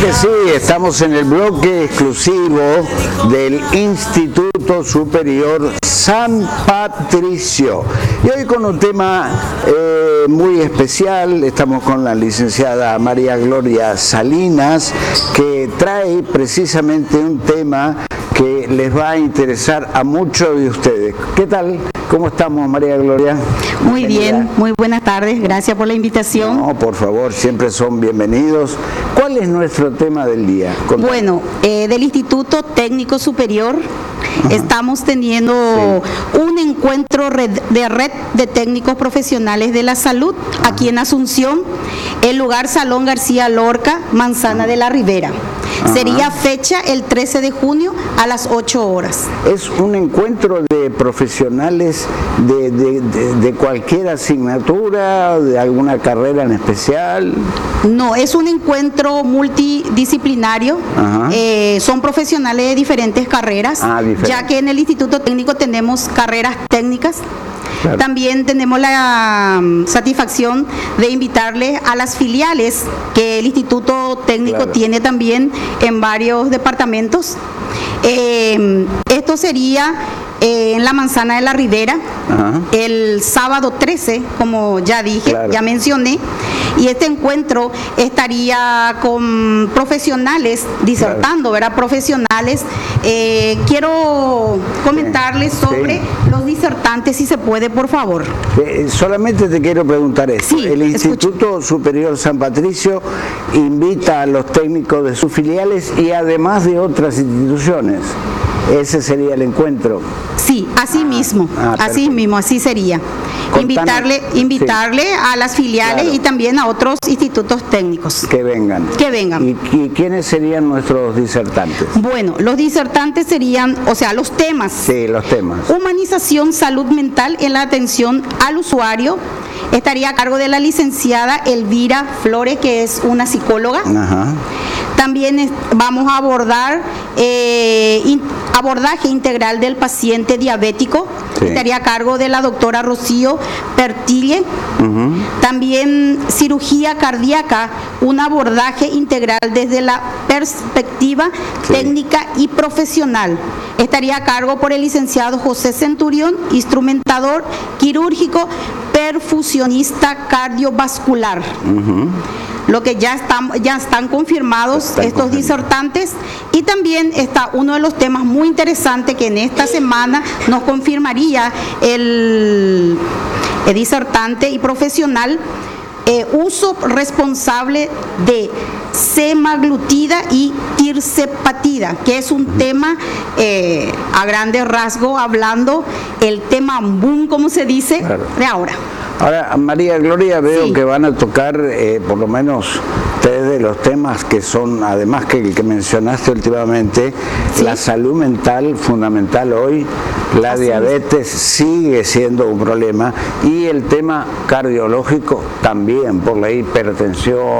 que sí, estamos en el bloque exclusivo del Instituto Superior San Patricio. Y hoy con un tema muy especial, estamos con la licenciada María Gloria Salinas, que trae precisamente un tema que les va a interesar a muchos de ustedes. ¿Qué tal? ¿Cómo estamos, María Gloria? Muy bien, muy buenas tardes, gracias por la invitación. No, por favor, siempre son bienvenidos. ¿Cuál es nuestro tema del día? Contame. Bueno, del Instituto Técnico Superior estamos teniendo un encuentro de red de técnicos profesionales de la salud aquí en Asunción, el lugar Salón García Lorca, Manzana de la Ribera. Sería fecha el 13 de junio a las 8 horas. Es un encuentro de profesionales de cualquier asignatura, de alguna carrera en especial. No, es un encuentro multidisciplinario. Son profesionales de diferentes carreras, ya que en el Instituto Técnico tenemos carreras técnicas. Claro. También tenemos la satisfacción de invitarles a las filiales que el Instituto Técnico tiene también en varios departamentos. Esto sería en la Manzana de la Ribera, el sábado 13, como ya dije, ya mencioné, y este encuentro estaría con profesionales disertando, ¿verdad? Profesionales. Quiero comentarles sobre los disertantes, si se puede, por favor. Solamente te quiero preguntar esto. Sí, el Instituto Superior San Patricio invita a los técnicos de sus filiales y además de otras instituciones. Ese sería el encuentro. Sí, así mismo, así sería. Invitarle a las filiales y también a otros institutos técnicos. Que vengan. Que vengan. ¿Y quiénes serían nuestros disertantes? Bueno, los disertantes serían, o sea, los temas. Sí, los temas. Humanización, salud mental en la atención al usuario. Estaría a cargo de la licenciada Elvira Flores, que es una psicóloga. También vamos a abordar abordaje integral del paciente diabético. Estaría a cargo de la doctora Rocío Pertille. También cirugía cardíaca, un abordaje integral desde la perspectiva técnica y profesional. Estaría a cargo por el licenciado José Centurión, instrumentador quirúrgico, perfusionista cardiovascular. Lo que ya están confirmados estos disertantes, y también está uno de los temas muy interesantes que en esta semana nos confirmaría el disertante y profesional, uso responsable de semaglutida y tirzepatida, que es un tema a grandes rasgos, hablando el tema boom, como se dice, de ahora. Ahora, María Gloria, veo que van a tocar por lo menos tres de los temas que son, además que el que mencionaste últimamente, la salud mental fundamental hoy, la diabetes sigue siendo un problema, y el tema cardiológico también, por la hipertensión,